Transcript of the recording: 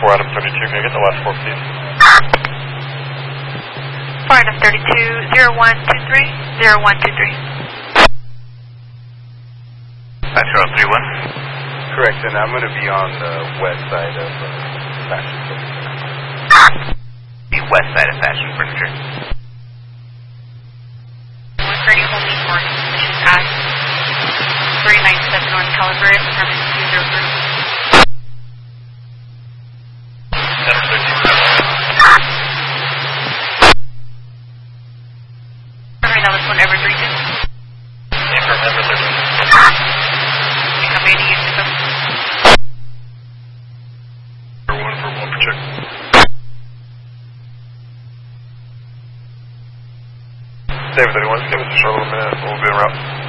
4 Adam 32, can I get the last 4 please? 4 Adam 32, 0123, 0123. Metro 31. Correct, and I'm going to be on the west side of Fashion Furniture. The west side of Fashion Furniture. 130 holding for position at 397 North Caliber, determined 200. Alright, now this one, Everett region. David 31, just give us a short little minute, we'll be en route.